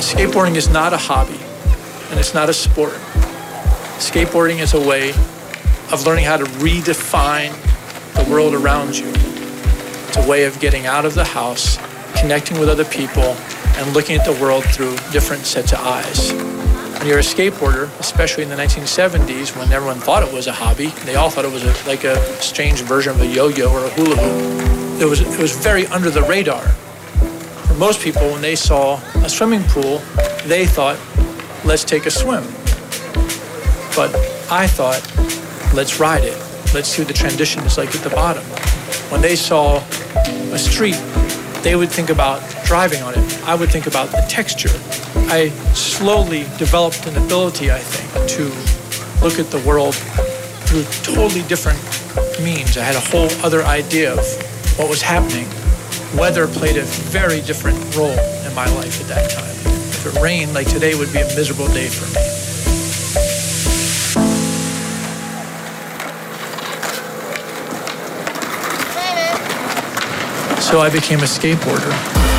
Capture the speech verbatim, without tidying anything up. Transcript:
Skateboarding is not a hobby, and it's not a sport. Skateboarding is a way of learning how to redefine the world around you. It's a way of getting out of the house, connecting with other people, and looking at the world through different sets of eyes. When you're a skateboarder, especially in the nineteen seventies, when everyone thought it was a hobby, they all thought it was a, like a strange version of a yo-yo or a hula hoop. It was, it was very under the radar. For most people, when they saw a swimming pool, they thought, let's take a swim. But I thought, let's ride it. Let's see what the transition is like at the bottom. When they saw a street, they would think about driving on it. I would think about the texture. I slowly developed an ability, I think, to look at the world through totally different means. I had a whole other idea of what was happening. Weather played a very different role in my life at that time. If it rained, like today would be a miserable day for me. So I became a skateboarder.